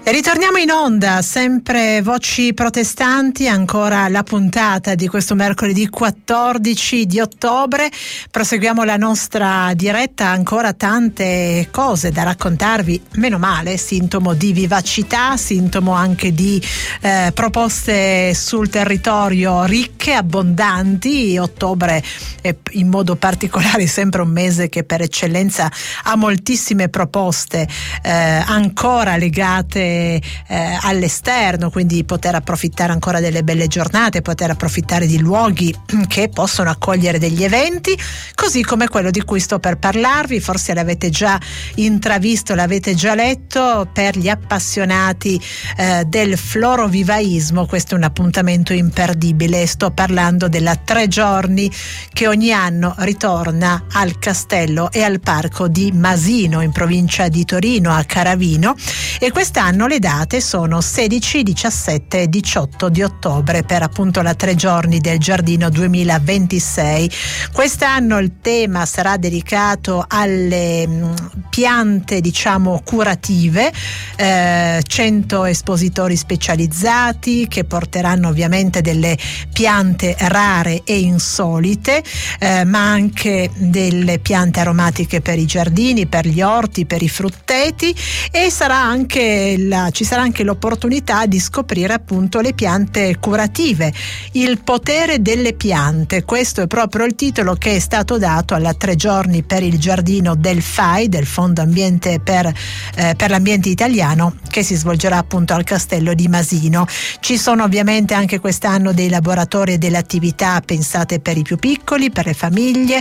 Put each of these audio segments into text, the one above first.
E ritorniamo in onda, sempre Voci Protestanti, ancora la puntata di questo mercoledì 14 di ottobre. Proseguiamo la nostra diretta, ancora tante cose da raccontarvi, meno male, sintomo di vivacità, sintomo anche di proposte sul territorio ricche, abbondanti. Ottobre è in modo particolare sempre un mese che per eccellenza ha moltissime proposte ancora legate all'esterno, quindi poter approfittare ancora delle belle giornate, poter approfittare di luoghi che possono accogliere degli eventi, così come quello di cui sto per parlarvi. Forse l'avete già intravisto, l'avete già letto. Per gli appassionati del florovivaismo, questo è un appuntamento imperdibile. Sto parlando della 3 giorni che ogni anno ritorna al castello e al parco di Masino, in provincia di Torino, a Caravino, e quest'anno le date sono 16, 17 e 18 di ottobre per appunto la 3 giorni del Giardino 2026. Quest'anno il tema sarà dedicato alle piante, diciamo, curative, 100 espositori specializzati che porteranno ovviamente delle piante rare e insolite, ma anche delle piante aromatiche per i giardini, per gli orti, per i frutteti, e ci sarà anche l'opportunità di scoprire appunto le piante curative, il potere delle piante. Questo è proprio il titolo che è stato dato alla 3 giorni per il giardino del FAI, del Fondo Ambiente per l'Ambiente Italiano, che si svolgerà appunto al castello di Masino. Ci sono ovviamente anche quest'anno dei laboratori e delle attività pensate per i più piccoli, per le famiglie.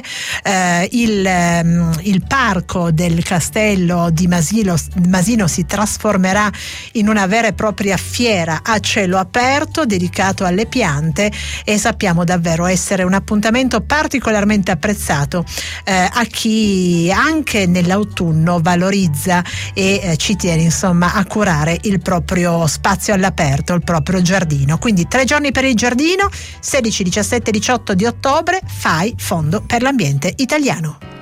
Il parco del castello di Masino si trasformerà in una vera e propria fiera a cielo aperto dedicato alle piante, e sappiamo davvero essere un appuntamento particolarmente apprezzato a chi anche nell'autunno valorizza e ci tiene insomma a curare il proprio spazio all'aperto, il proprio giardino. Quindi 3 giorni per il giardino, 16, 17 e 18 di ottobre, FAI, Fondo per l'Ambiente Italiano.